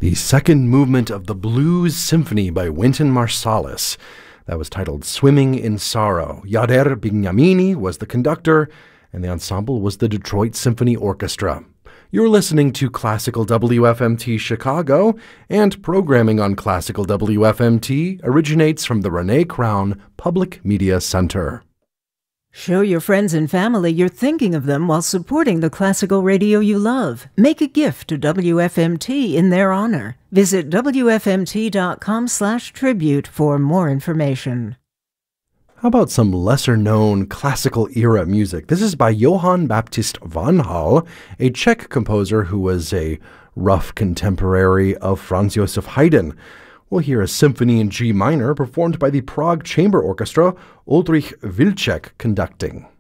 the second movement of the Blues Symphony by Wynton Marsalis. That was titled Swimming in Sorrow. Yader Bignamini was the conductor, and the ensemble was the Detroit Symphony Orchestra. You're listening to Classical WFMT Chicago, and programming on Classical WFMT originates from the Renee Crown Public Media Center. Show your friends and family you're thinking of them while supporting the classical radio you love. Make a gift to WFMT in their honor. Visit WFMT.com/tribute for more information. How about some lesser-known classical-era music? This is by Johann Baptist von Hall, a Czech composer who was a rough contemporary of Franz Joseph Haydn. We'll hear a symphony in G minor performed by the Prague Chamber Orchestra, Oldrich Wilczek conducting.